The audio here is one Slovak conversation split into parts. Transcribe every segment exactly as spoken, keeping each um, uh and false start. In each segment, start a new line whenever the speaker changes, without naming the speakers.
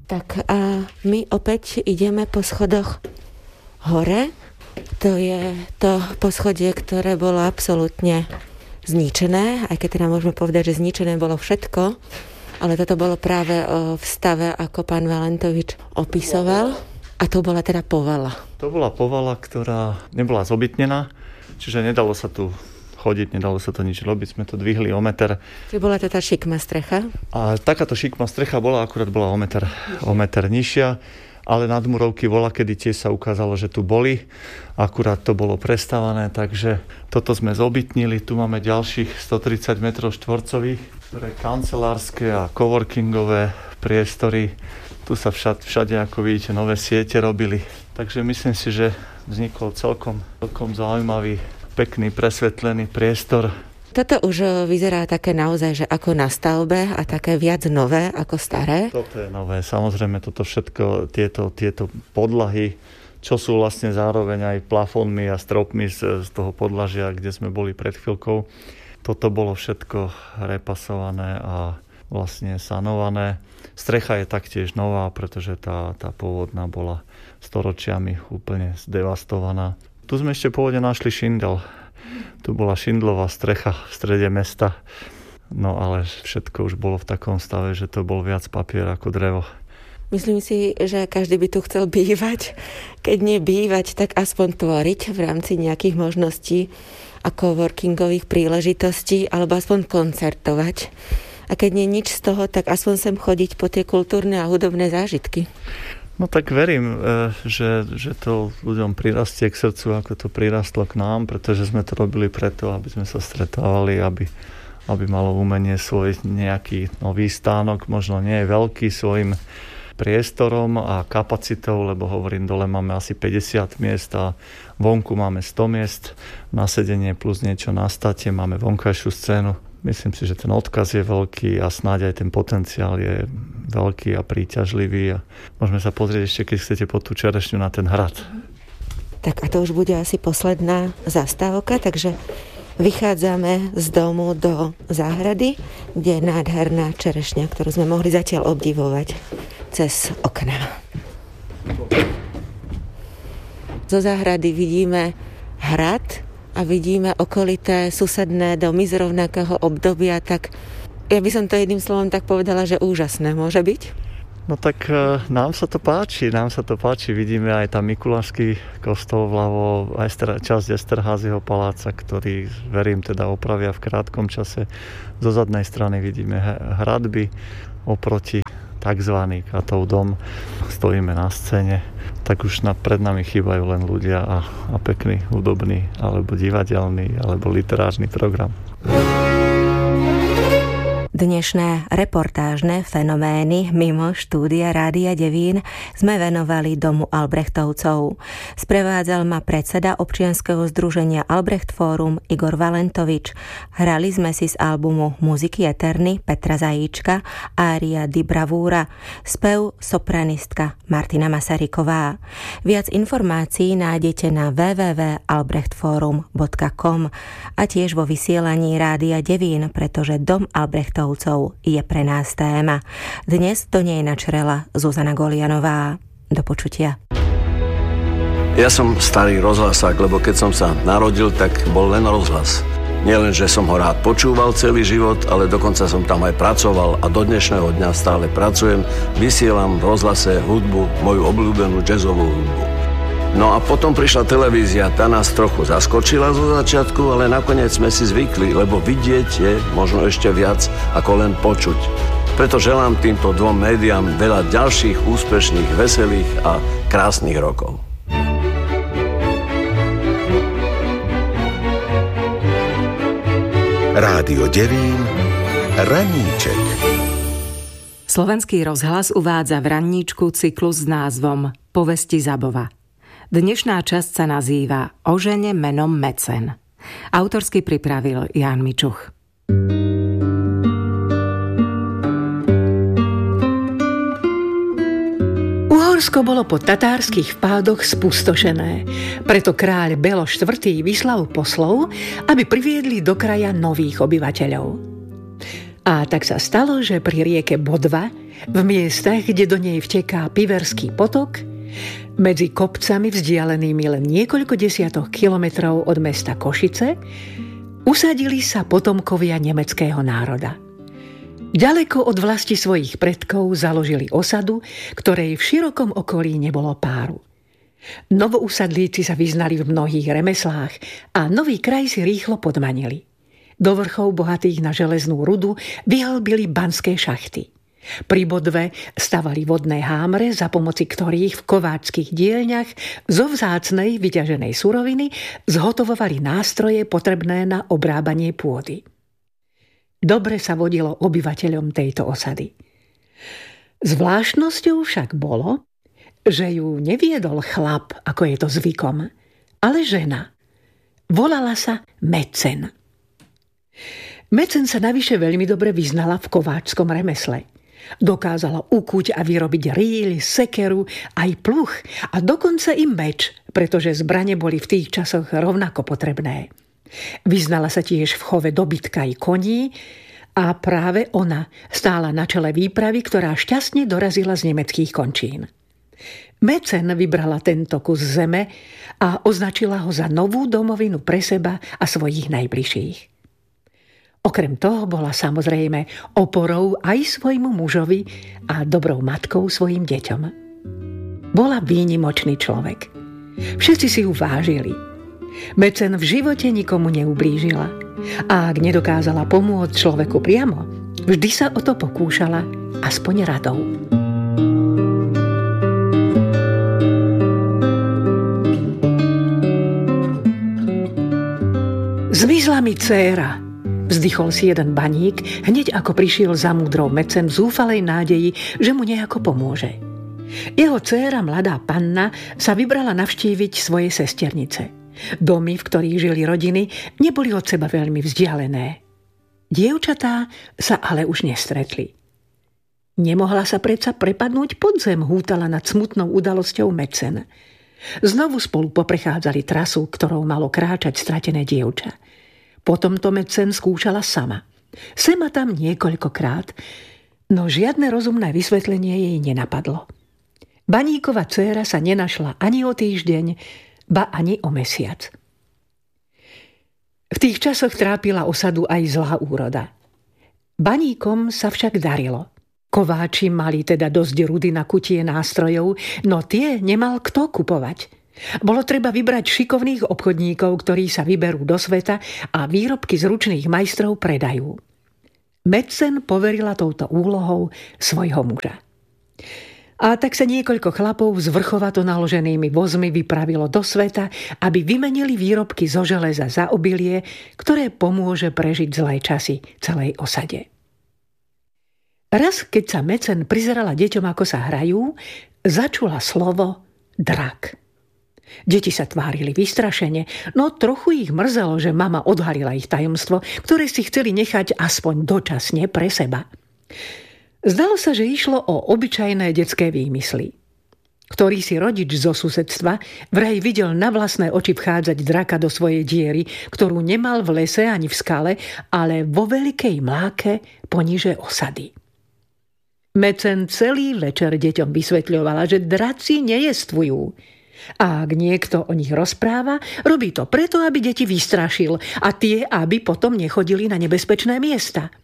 Tak a my opäť ideme po schodoch hore. To je to poschodie, ktoré bolo absolútne zničené, aj keď teda môžeme povedať, že zničené bolo všetko, ale toto bolo práve v stave, ako pán Valentovič opisoval. A to bola teda povala.
To bola povala, ktorá nebola zobytnená, čiže nedalo sa tu chodiť, nedalo sa to nič robiť, sme to dvihli o meter.
Čiže bola to tá šikma strecha?
A takáto šikma strecha bola, akurát bola o meter, o meter nižšia, ale nadmurovky bola, kedy tiež sa ukázalo, že tu boli. Akurát to bolo prestávané, takže toto sme zobytnili. Tu máme ďalších stotridsať metrov štvorcových, ktoré kancelárske a coworkingové priestory. Tu sa všade, všade, ako vidíte, nové siete robili. Takže myslím si, že vznikol celkom, celkom zaujímavý, pekný, presvetlený priestor.
Toto už vyzerá také naozaj, že ako na stavbe a také viac nové ako staré.
Toto je nové. Samozrejme, toto všetko, tieto, tieto podlahy, čo sú vlastne zároveň aj plafónmi a stropmi z, z toho podlažia, kde sme boli pred chvíľkou. Toto bolo všetko repasované a vlastne sanované. Strecha je taktiež nová, pretože tá, tá pôvodná bola storočiami úplne zdevastovaná. Tu sme ešte pôvodne našli šindel. Tu bola šindlová strecha v strede mesta. No ale všetko už bolo v takom stave, že to bol viac papier ako drevo.
Myslím si, že každý by tu chcel bývať. Keď nie bývať, tak aspoň tvoriť v rámci nejakých možností a coworkingových príležitostí, alebo aspoň koncertovať. A keď nie nič z toho, tak aspoň sem chodiť po tie kultúrne a hudobné zážitky.
No tak verím, že, že to ľuďom prirastie k srdcu, ako to prirastlo k nám, pretože sme to robili preto, aby sme sa stretávali, aby, aby malo umenie svoj nejaký nový stánok, možno nie je veľký svojim priestorom a kapacitou, lebo hovorím, dole máme asi päťdesiat miest a vonku máme sto miest, na sedenie plus niečo na state, máme vonkajšiu scénu. Myslím si, že ten odkaz je veľký a snáď aj ten potenciál je veľký a príťažlivý. A môžeme sa pozrieť ešte, keď chcete po tú čerešňu na ten hrad.
Tak a to už bude asi posledná zastávka, takže vychádzame z domu do záhrady, kde je nádherná čerešňa, ktorú sme mohli zatiaľ obdivovať cez okná. Zo záhrady vidíme hrad, a vidíme okolité susedné domy z rovnakého obdobia, tak ja by som to jedným slovom tak povedala, že úžasné môže byť.
No tak e, nám sa to páči, nám sa to páči. Vidíme aj tam Mikulášsky kostol vľavo, aj ster, časť Esterházyho paláca, ktorý, verím, teda opravia v krátkom čase. Zo zadnej strany vidíme hradby, oproti takzvaný Katov dom. Stojíme na scéne, tak už na, pred nami chýbajú len ľudia a, a pekný, hudobný, alebo divadelný, alebo literárny program.
Dnešné reportážne fenomény mimo štúdia Rádia Devín sme venovali domu Albrechtovcov. Sprevádzal ma predseda občianskeho združenia Albrecht Fórum Igor Valentovič. Hrali sme si z albumu Muziky eterny Petra Zajíčka ária Di bravúra, spev sopranistka Martina Masaryková. Viac informácií nájdete na w w w bodka albrechtforum bodka com a tiež vo vysielaní Rádia Devín, pretože dom Albrechtov je pre nás téma. Dnes do nej načrela Zuzana Golianová. Do počutia.
Ja som starý rozhlasák, lebo keď som sa narodil, tak bol len rozhlas. Nielen, že som ho rád počúval celý život, ale dokonca som tam aj pracoval a do dnešného dňa stále pracujem. Vysielam v rozhlase hudbu, moju obľúbenú jazzovú hudbu. No a potom prišla televízia, tá nás trochu zaskočila zo začiatku, ale nakoniec sme si zvykli, lebo vidieť je možno ešte viac ako len počuť. Preto želám týmto dvom médiám veľa ďalších úspešných, veselých a krásnych rokov.
Rádio Devín, Raníček.
Slovenský rozhlas uvádza v Raníčku cyklus s názvom Povesti Zabova. Dnešná časť sa nazýva O žene menom Mecen. Autorsky pripravil Ján Mičuch.
Uhorsko bolo po tatárskych vpádoch spustošené, preto kráľ Belo štvrtý vyslal poslov, aby priviedli do kraja nových obyvateľov. A tak sa stalo, že pri rieke Bodva, v miestach, kde do nej vteká Piverský potok, medzi kopcami vzdialenými len niekoľko desiatok kilometrov od mesta Košice, usadili sa potomkovia nemeckého národa. Ďaleko od vlasti svojich predkov založili osadu, ktorej v širokom okolí nebolo páru. Novousadlíci sa vyznali v mnohých remeslách a nový kraj si rýchlo podmanili. Do vrchov bohatých na železnú rudu vyhlbili banské šachty. Pri Bodve stavali vodné hámre, za pomoci ktorých v kováčských dielňach zo vzácnej vyťaženej suroviny zhotovovali nástroje potrebné na obrábanie pôdy. Dobre sa vodilo obyvateľom tejto osady. Zvláštnosťou však bolo, že ju neviedol chlap, ako je to zvykom, ale žena. Volala sa Mecen. Mecen sa navyše veľmi dobre vyznala v kováčskom remesle. Dokázala ukuť a vyrobiť rýľ, sekeru, aj pluch a dokonca i meč, pretože zbrane boli v tých časoch rovnako potrebné. Vyznala sa tiež v chove dobytka i koní a práve ona stála na čele výpravy, ktorá šťastne dorazila z nemeckých končín. Mecen vybrala tento kus zeme a označila ho za novú domovinu pre seba a svojich najbližších. Okrem toho bola samozrejme oporou aj svojmu mužovi a dobrou matkou svojim deťom. Bola výnimočný človek. Všetci si ju vážili. Mecen v živote nikomu neublížila a ak nedokázala pomôcť človeku priamo, vždy sa o to pokúšala aspoň radou. Zmizla mi dcéra, vzdychol si jeden baník, hneď ako prišiel za múdrou Mecen v zúfalej nádeji, že mu nejako pomôže. Jeho dcéra, mladá panna, sa vybrala navštíviť svoje sesternice. Domy, v ktorých žili rodiny, neboli od seba veľmi vzdialené. Dievčatá sa ale už nestretli. Nemohla sa predsa prepadnúť pod zem, hútala nad smutnou udalosťou Mecen. Znovu spolu poprechádzali trasu, ktorou malo kráčať stratené dievča. Potom to Mecen skúšala sama. Sem a tam niekoľkokrát, no žiadne rozumné vysvetlenie jej nenapadlo. Baníkova dcéra sa nenašla ani o týždeň, ba ani o mesiac. V tých časoch trápila osadu aj zlá úroda. Baníkom sa však darilo. Kováči mali teda dosť rudy na kutie nástrojov, no tie nemal kto kupovať. Bolo treba vybrať šikovných obchodníkov, ktorí sa vyberú do sveta a výrobky z ručných majstrov predajú. Mecen poverila touto úlohou svojho muža. A tak sa niekoľko chlapov s vrchovato naloženými vozmi vypravilo do sveta, aby vymenili výrobky zo železa za obilie, ktoré pomôže prežiť zlé časy celej osade. Raz, keď sa Mecen prizerala deťom, ako sa hrajú, začula slovo drak. Deti sa tvárili vystrašene, no trochu ich mrzelo, že mama odhalila ich tajomstvo, ktoré si chceli nechať aspoň dočasne pre seba. Zdalo sa, že išlo o obyčajné detské výmysly. Ktorý si rodič zo susedstva vraj videl na vlastné oči vchádzať draka do svojej diery, ktorú nemal v lese ani v skale, ale vo veľkej mláke poniže osady. Mecen celý večer deťom vysvetľovala, že draci nejestvujú. A ak niekto o nich rozpráva, robí to preto, aby deti vystrašil a tie, aby potom nechodili na nebezpečné miesta.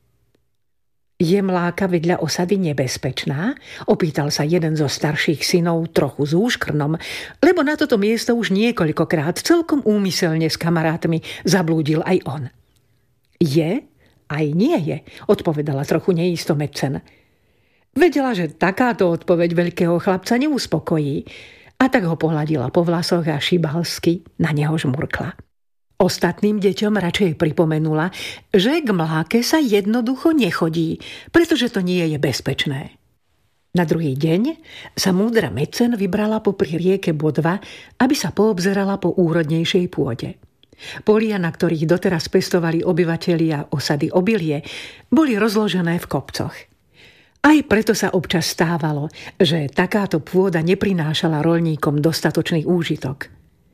Je mláka vedľa osady nebezpečná? Opýtal sa jeden zo starších synov trochu s úškrnom, lebo na toto miesto už niekoľkokrát celkom úmyselne s kamarátmi zablúdil aj on. Je? Aj nie je, odpovedala trochu neisto Mecen. Vedela, že takáto odpoveď veľkého chlapca neuspokojí, a tak ho pohľadila po vlasoch a šibalsky na neho žmurkla. Ostatným deťom radšej pripomenula, že k mláke sa jednoducho nechodí, pretože to nie je bezpečné. Na druhý deň sa múdra Mecen vybrala popri rieke Bodva, aby sa poobzerala po úrodnejšej pôde. Polia, na ktorých doteraz pestovali obyvatelia osady obilie, boli rozložené v kopcoch. Aj preto sa občas stávalo, že takáto pôda neprinášala roľníkom dostatočný úžitok.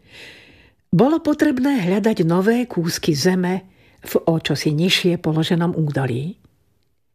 Bolo potrebné hľadať nové kúsky zeme v o čosi nižšie položenom údolí.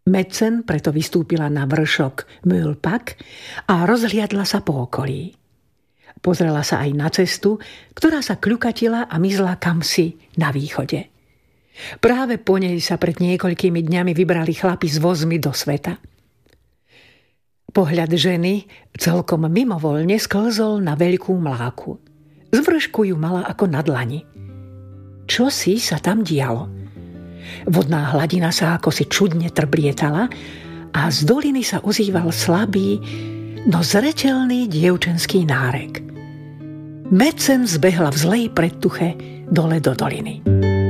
Mätzen preto vystúpila na vršok Mühlpak a rozhliadla sa po okolí. Pozrela sa aj na cestu, ktorá sa kľukatila a mizla kamsi na východe. Práve po nej sa pred niekoľkými dňami vybrali chlapi s vozmi do sveta. Pohľad ženy celkom mimovoľne sklzol na veľkú mláku. Z vršku ju mala ako na dlani. Čo si sa tam dialo? Vodná hladina sa ako si čudne trblietala a z doliny sa ozýval slabý, no zreteľný dievčenský nárek. Mätzen zbehla v zlej predtuche dole do doliny.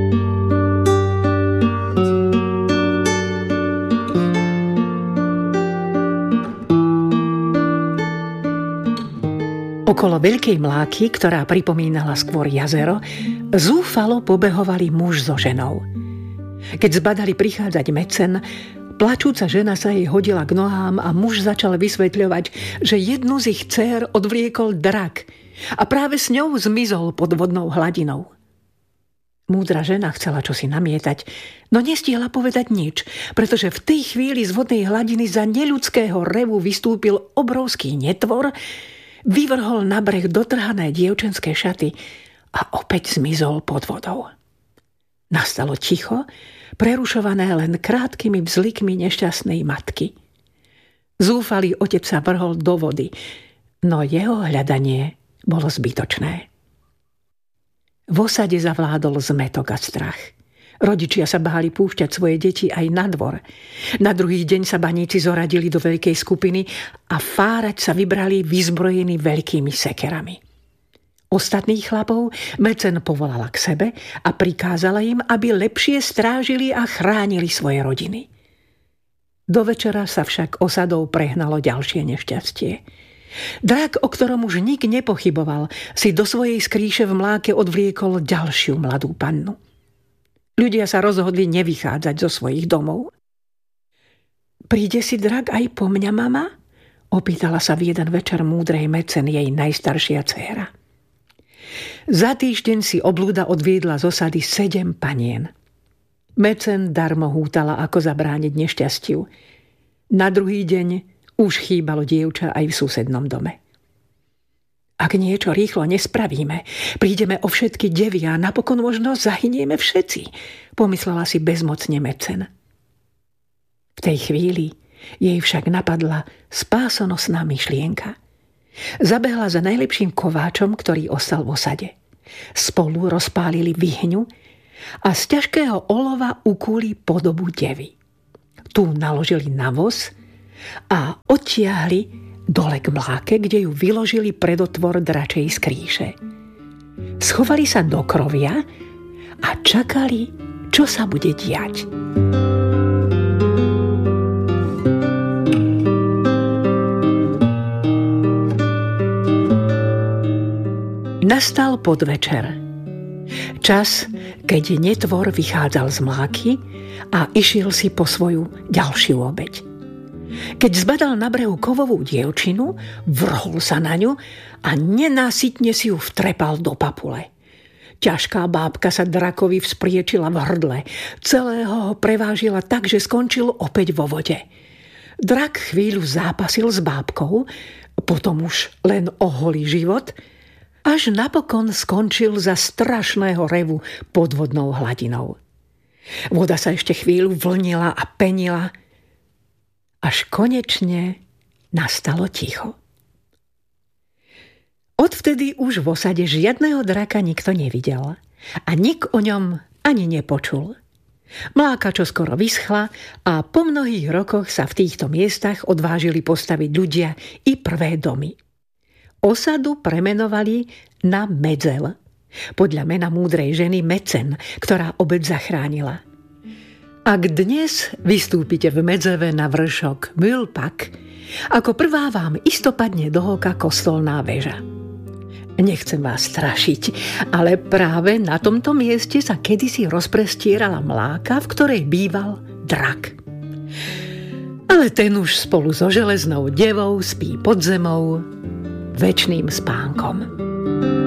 Okolo veľkej mláky, ktorá pripomínala skôr jazero, zúfalo pobehovali muž so ženou. Keď zbadali prichádzať Mätzen, plačúca žena sa jej hodila k nohám a muž začal vysvetľovať, že jednu z ich dcér odvliekol drak a práve s ňou zmizol pod vodnou hladinou. Múdra žena chcela čosi namietať, no nestihla povedať nič, pretože v tej chvíli z vodnej hladiny za neľudského revu vystúpil obrovský netvor, vyvrhol na breh dotrhané dievčenské šaty a opäť zmizol pod vodou. Nastalo ticho, prerušované len krátkými vzlikmi nešťastnej matky. Zúfalý otec sa vrhol do vody, no jeho hľadanie bolo zbytočné. V osade zavládol zmätok a strach. Rodičia sa báli púšťať svoje deti aj na dvor. Na druhý deň sa baníci zoradili do veľkej skupiny a fárať sa vybrali vyzbrojení veľkými sekerami. Ostatných chlapov Mätzen povolala k sebe a prikázala im, aby lepšie strážili a chránili svoje rodiny. Do večera sa však osadou prehnalo ďalšie nešťastie. Drak, o ktorom už nik nepochyboval, si do svojej skrýše v mláke odvliekol ďalšiu mladú pannu. Ľudia sa rozhodli nevychádzať zo svojich domov. Príde si drak aj po mňa, mama? Opýtala sa v jeden večer múdrej Mätzen jej najstaršia dcéra. Za týždeň si oblúda odviedla z osady sedem panien. Mätzen darmo hútala, ako zabrániť nešťastiu. Na druhý deň už chýbalo dievča aj v susednom dome. Ak niečo rýchlo nespravíme, prídeme o všetky devy a napokon možno zahynieme všetci, pomyslela si bezmocne Mätzen. V tej chvíli jej však napadla spásonosná myšlienka. Zabehla za najlepším kováčom, ktorý ostal v osade. Spolu rozpálili vyhňu a z ťažkého olova ukúli podobu devy. Tu naložili na voz a odtiahli dole k mláke, kde ju vyložili pred otvor dračej skrýše. Schovali sa do krovia a čakali, čo sa bude diať. Nastal podvečer. Čas, keď netvor vychádzal z mláky a išiel si po svoju ďalšiu obeť. Keď zbadal na brehu kovovú dievčinu, vrhol sa na ňu a nenásytne si ju vtrepal do papule. Ťažká bábka sa drakovi vzpriečila v hrdle. Celého ho prevážila tak, že skončil opäť vo vode. Drak chvíľu zápasil s bábkou, potom už len o holý život, až napokon skončil za strašného revu pod vodnou hladinou. Voda sa ešte chvíľu vlnila a penila, až konečne nastalo ticho. Odvtedy už v osade žiadneho draka nikto nevidel a nik o ňom ani nepočul. Mláka čoskoro vyschla a po mnohých rokoch sa v týchto miestach odvážili postaviť ľudia i prvé domy. Osadu premenovali na Medzel, podľa mena múdrej ženy Mätzen, ktorá obec zachránila. Ak dnes vystúpite v Medzeve na vršok Mühlpak, ako prvá vám isto padne do oka kostolná väža. Nechcem vás strašiť, ale práve na tomto mieste sa kedysi rozprestierala mláka, v ktorej býval drak. Ale ten už spolu so železnou devou spí pod zemou večným spánkom.